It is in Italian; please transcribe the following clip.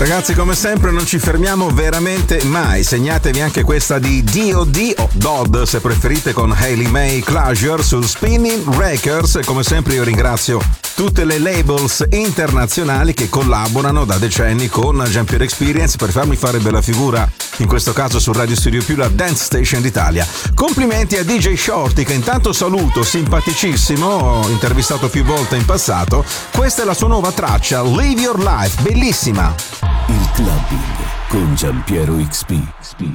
Ragazzi, come sempre non ci fermiamo veramente mai. Segnatevi anche questa di D.O.D. o Dodd se preferite, con Hayley May Closure su Spinning Records. E come sempre io ringrazio tutte le labels internazionali che collaborano da decenni con Jean-Pierre Experience per farmi fare bella figura, in questo caso su Radio Studio Più, la Dance Station d'Italia. Complimenti a DJ Shorty, che intanto saluto, simpaticissimo, ho intervistato più volte in passato. Questa è la sua nuova traccia, Live Your Life, bellissima. Il clubbing con Giampiero XP.